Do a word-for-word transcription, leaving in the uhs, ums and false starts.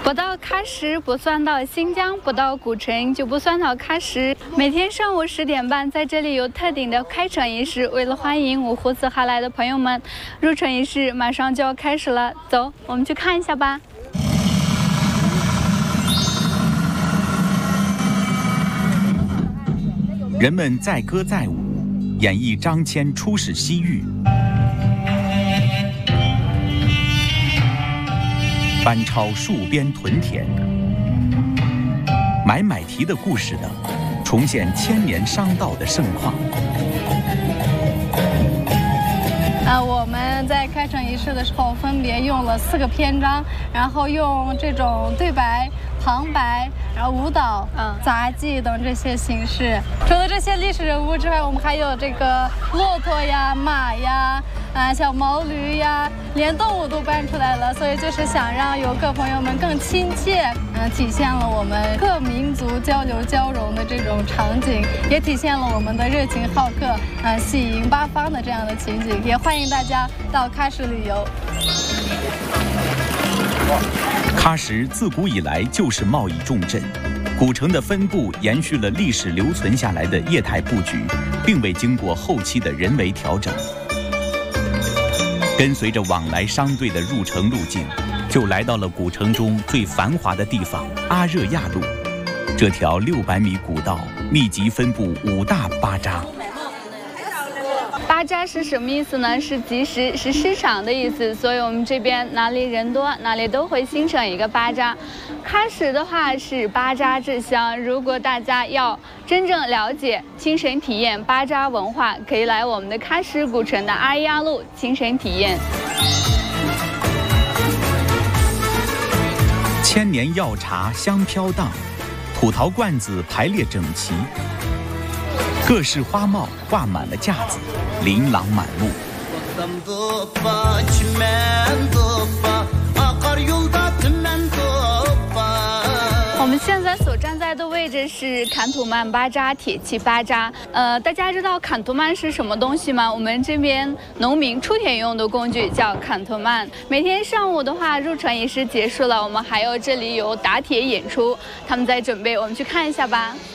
不到喀什不算到新疆，不到古城就不算到喀什。每天上午十点半，在这里有特定的开城仪式，为了欢迎五湖四海来的朋友们，入城仪式马上就要开始了。走，我们去看一下吧。 人们载歌载舞，演绎张骞出使西域，班超戍边屯田，买买提的故事等，重现千年商道的盛况。 呃，我们在开城仪式的时候，分别用了四个篇章，然后用这种对白、旁白，然后舞蹈、嗯、杂技等这些形式。除了这些历史人物之外，我们还有这个骆驼呀、马呀、啊小毛驴呀，连动物都搬出来了。所以就是想让游客朋友们更亲切，嗯、呃，体现了我们各民族交流交融的这种场景，也体现了我们的热情好客，呃，喜迎八方的这样的情景。也欢迎大家到喀什旅游。 喀什自古以来就是贸易重镇，古城的分布延续了历史留存下来的业态布局，并未经过后期的人为调整。跟随着往来商队的入城路径，就来到了古城中最繁华的地方阿热亚路。这条六百米古道密集分布五大巴扎。 巴扎是什么意思呢？是集市，是市场的意思。所以我们这边哪里人多，哪里都会形成一个巴扎。喀什的话是巴扎之乡。如果大家要真正了解、亲身体验巴扎文化，可以来我们的喀什古城的阿热亚路亲身体验。 千年药茶香飘荡，土陶罐子排列整齐。 各式花帽挂满了架子，琳琅满目。 我们现在所站在的位置是坎土曼巴扎铁器巴扎。呃，大家知道坎土曼是什么东西吗？我们这边农民出田用的工具叫坎土曼。每天上午的话，入城仪式结束了，我们还有这里有打铁演出，他们在准备，我们去看一下吧。